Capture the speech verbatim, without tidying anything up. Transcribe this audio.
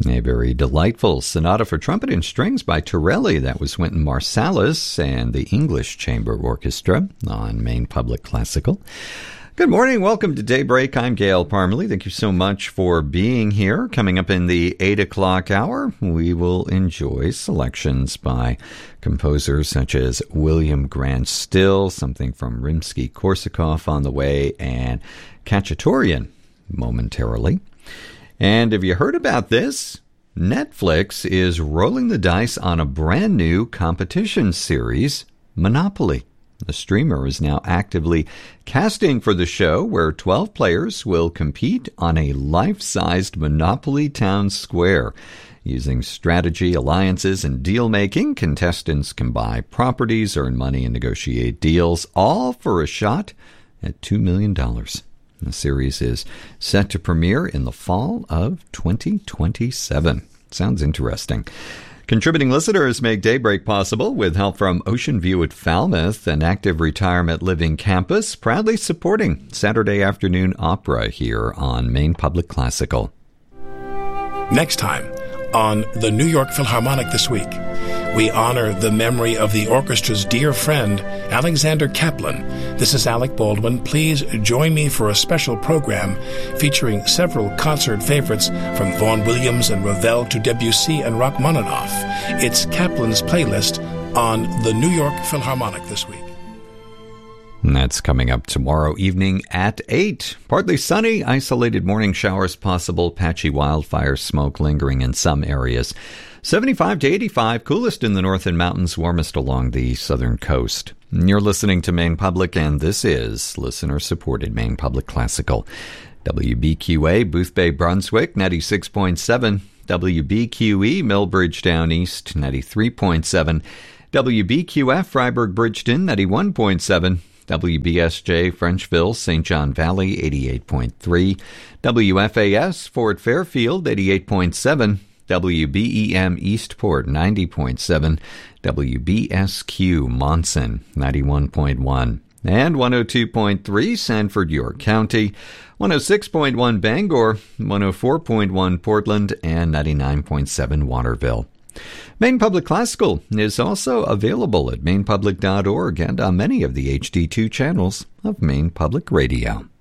A very delightful sonata for trumpet and strings by Torelli. That was Wynton Marsalis and the English Chamber Orchestra on Maine Public Classical. Good morning. Welcome to Daybreak. I'm Gail Parmalee. Thank you so much for being here. Coming up in the eight o'clock hour, we will enjoy selections by composers such as William Grant Still, something from Rimsky-Korsakov on the way, and Khachaturian momentarily. And have you heard about this? Netflix is rolling the dice on a brand new competition series, Monopoly. The streamer is now actively casting for the show, where twelve players will compete on a life-sized Monopoly town square. Using strategy, alliances, and deal-making, contestants can buy properties, earn money, and negotiate deals, all for a shot at two million dollars. The series is set to premiere in the fall of twenty twenty-seven. Sounds interesting. Contributing listeners make Daybreak possible with help from Ocean View at Falmouth, an active retirement living campus, proudly supporting Saturday afternoon opera here on Maine Public Classical. Next time on the New York Philharmonic This Week, we honor the memory of the orchestra's dear friend, Alexander Kaplan. This is Alec Baldwin. Please join me for a special program featuring several concert favorites from Vaughan Williams and Ravel to Debussy and Rachmaninoff. It's Kaplan's playlist on the New York Philharmonic This Week. And that's coming up tomorrow evening at eight. Partly sunny, isolated morning showers possible, patchy wildfire smoke lingering in some areas. seventy-five to eighty-five, coolest in the north and mountains, warmest along the southern coast. You're listening to Maine Public, and this is listener-supported Maine Public Classical. W B Q A, Boothbay, Brunswick, ninety-six point seven. W B Q E, Millbridge Down East, ninety-three point seven. W B Q F, Freiburg, Bridgeton, ninety-one point seven. W B S J, Frenchville, Saint John Valley, eighty-eight point three. W F A S, Fort Fairfield, eighty-eight point seven. W B E M, Eastport, ninety point seven. W B S Q, Monson, ninety-one point one. And one oh two point three, Sanford, York County. one oh six point one, Bangor. one oh four point one, Portland. And ninety-nine point seven, Waterville. Maine Public Classical is also available at maine public dot org and on many of the H D two channels of Maine Public Radio.